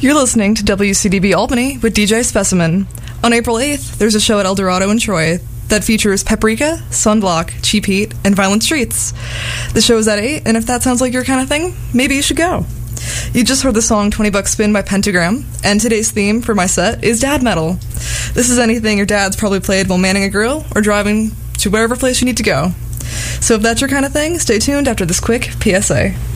You're listening to WCDB Albany with DJ Specimen. On April 8th, there's a show at El Dorado in Troy that features Paprika, Sunblock, Cheap Heat, and Violent Streets. The show is at 8, and if that sounds like your kind of thing, maybe you should go. You just heard the song 20 Bucks Spin by Pentagram, and today's theme for my set is dad metal. This is anything your dad's probably played while manning a grill or driving to wherever place you need to go. So if that's your kind of thing, stay tuned after this quick PSA.